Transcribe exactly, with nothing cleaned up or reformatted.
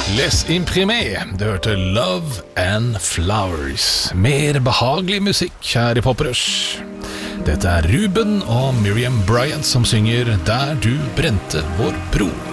Les Imprimé, du hørte Love and Flowers. Mer behagelig musikk her i Poprush. Dette er Ruben og Miriam Bryant som synger Der du brente vår bro.